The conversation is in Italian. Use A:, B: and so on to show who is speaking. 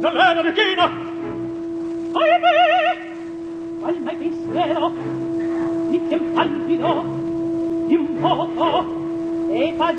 A: Maddalena Regina. Ahimè, qual mai pensiero, mi tien palpido, di un poco, e fa